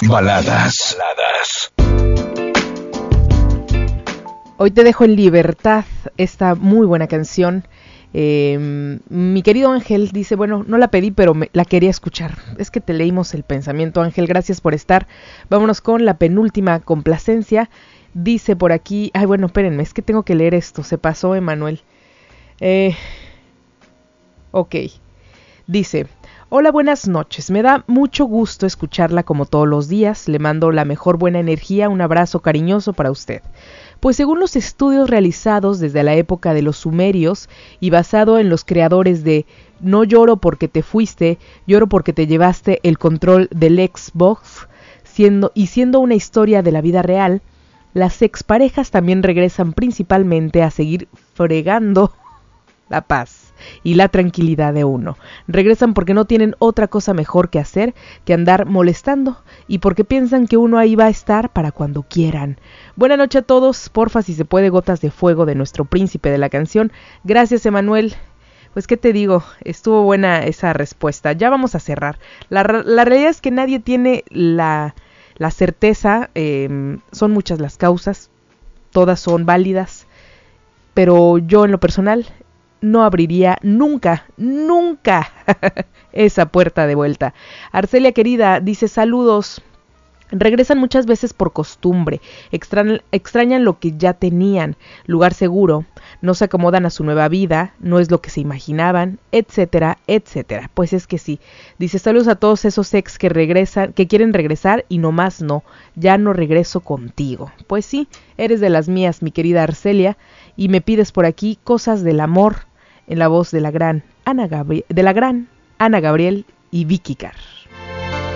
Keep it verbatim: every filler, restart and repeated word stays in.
Baladas. Baladas. Hoy te dejo en libertad esta muy buena canción. Eh, mi querido Ángel dice, bueno, no la pedí, pero me, la quería escuchar. Es que te leímos el pensamiento, Ángel, gracias por estar. Vámonos con la penúltima complacencia. Dice por aquí, ay, bueno, espérenme, es que tengo que leer esto, se pasó Emanuel. Eh, ok, dice... Hola, buenas noches. Me da mucho gusto escucharla como todos los días. Le mando la mejor buena energía, un abrazo cariñoso para usted. Pues según los estudios realizados desde la época de los sumerios y basado en los creadores de No lloro porque te fuiste, lloro porque te llevaste el control del Xbox, siendo, y siendo una historia de la vida real, las exparejas también regresan principalmente a seguir fregando la paz y la tranquilidad de uno. Regresan porque no tienen otra cosa mejor que hacer que andar molestando y porque piensan que uno ahí va a estar para cuando quieran. Buenas noches a todos, porfa si se puede Gotas de Fuego de nuestro príncipe de la canción. Gracias, Emanuel. Pues qué te digo, estuvo buena esa respuesta. Ya vamos a cerrar. La, la realidad es que nadie tiene la, la certeza, eh, son muchas las causas, todas son válidas, pero yo en lo personal no abriría nunca, nunca esa puerta de vuelta. Arcelia querida dice saludos. Regresan muchas veces por costumbre, extrañan, extrañan lo que ya tenían, lugar seguro, no se acomodan a su nueva vida, no es lo que se imaginaban, etcétera, etcétera. Pues es que sí. Dice saludos a todos esos ex que regresan, que quieren regresar y nomás no, ya no regreso contigo. Pues sí, eres de las mías, mi querida Arcelia, y me pides por aquí Cosas del Amor, en la voz de la gran Ana Gabriel, de la gran Ana Gabriel y Vicky Carr.